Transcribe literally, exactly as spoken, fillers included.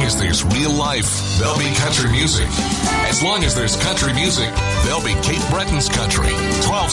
as there's real life, there'll be country music. As long as there's country music, there'll be Cape Breton's Country. twelve